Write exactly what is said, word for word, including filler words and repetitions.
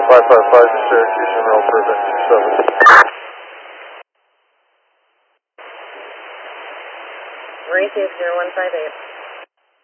five five five to Syracuse, Emerald Bourbon two seven. Rate zero one five eight.